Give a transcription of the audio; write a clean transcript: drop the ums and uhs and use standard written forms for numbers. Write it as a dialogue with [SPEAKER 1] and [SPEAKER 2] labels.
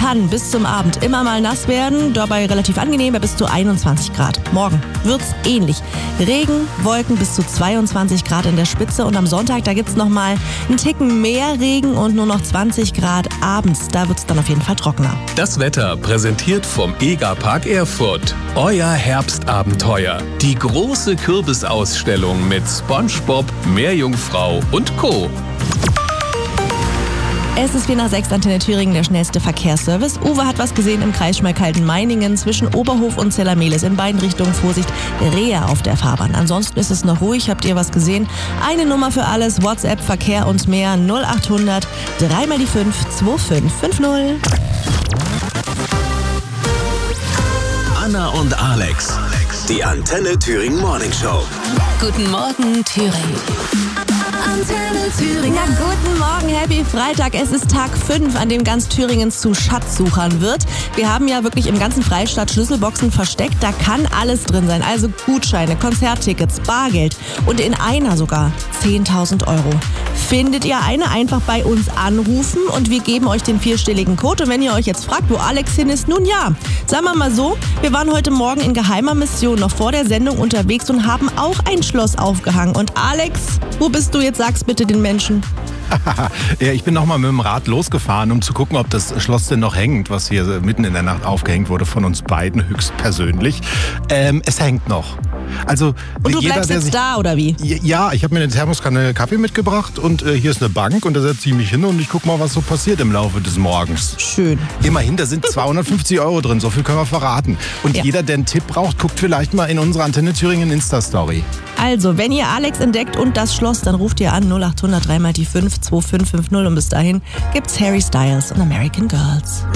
[SPEAKER 1] kann bis zum Abend immer mal nass werden, dabei relativ angenehm bei bis zu 21 Grad. Morgen wird's ähnlich. Regen, Wolken bis zu 22 Grad in der Spitze und am Sonntag, da gibt's nochmal einen Ticken mehr Regen und nur noch 20 Grad abends. Da wird's dann auf jeden Fall trockener.
[SPEAKER 2] Das Wetter präsentiert vom EGA-Park Erfurt. Euer Herbstabenteuer. Die große Kürbisausstellung mit SpongeBob, Meerjungfrau und Co.
[SPEAKER 1] Es ist 4:06, Antenne Thüringen, der schnellste Verkehrsservice. Uwe hat was gesehen im Kreis Schmalkalden-Meiningen zwischen Oberhof und Zellermelis. In beiden Richtungen Vorsicht, Rehe auf der Fahrbahn. Ansonsten ist es noch ruhig. Habt ihr was gesehen? Eine Nummer für alles, WhatsApp, Verkehr und mehr 0800 3 mal die 5 2550.
[SPEAKER 3] Anna und Alex, die Antenne Thüringen Morning Show.
[SPEAKER 4] Guten Morgen, Thüringen. Antenne Thüringen.
[SPEAKER 1] Ja, guten Morgen, happy Freitag. Es ist Tag 5, an dem ganz Thüringen zu Schatzsuchern wird. Wir haben ja wirklich im ganzen Freistaat Schlüsselboxen versteckt. Da kann alles drin sein. Also Gutscheine, Konzerttickets, Bargeld und in einer sogar 10.000 Euro. Findet ihr eine, einfach bei uns anrufen und wir geben euch den 4-stelligen Code. Und wenn ihr euch jetzt fragt, wo Alex hin ist, nun ja, sagen wir mal so, wir waren heute Morgen in geheimer Mission noch vor der Sendung unterwegs und haben auch ein Schloss aufgehangen. Und Alex, wo bist du jetzt? Sag's bitte den Menschen.
[SPEAKER 5] Ja, ich bin nochmal mit dem Rad losgefahren, um zu gucken, ob das Schloss denn noch hängt, was hier mitten in der Nacht aufgehängt wurde von uns beiden höchstpersönlich. Es hängt noch. Also,
[SPEAKER 1] und du bleibst jetzt da, oder wie?
[SPEAKER 5] Ja, ich habe mir eine Thermoskanne Kaffee mitgebracht und hier ist eine Bank und da setze ich mich hin und ich gucke mal, was so passiert im Laufe des Morgens.
[SPEAKER 1] Schön.
[SPEAKER 5] Immerhin, da sind 250 Euro drin, so viel können wir verraten. Und jeder, der einen Tipp braucht, guckt vielleicht mal in unsere Antenne Thüringen Insta-Story.
[SPEAKER 1] Also, wenn ihr Alex entdeckt und das Schloss, dann ruft ihr an 0800 3 mal die 5 2550 und bis dahin gibt's Harry Styles und American Girls.